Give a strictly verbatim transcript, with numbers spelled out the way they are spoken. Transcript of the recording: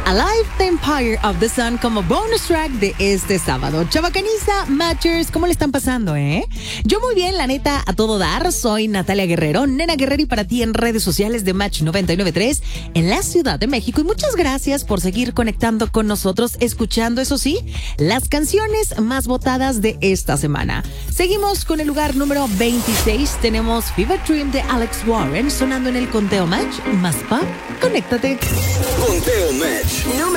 Alive the Empire of the Sun como bonus track de este sábado. Chavacaniza, Matchers, ¿cómo le están pasando, eh? Yo muy bien, la neta, a todo dar. Soy Natalia Guerrero, Nena Guerrero, y para ti en redes sociales de Match noventa y nueve punto tres en la Ciudad de México. Y muchas gracias por seguir conectando con nosotros, escuchando, eso sí, las canciones más votadas de esta semana. Seguimos con el lugar número veintiséis. Tenemos Fever Dream de Alex Warren sonando en el conteo Match más pop. Conéctate. Conteo Match. Número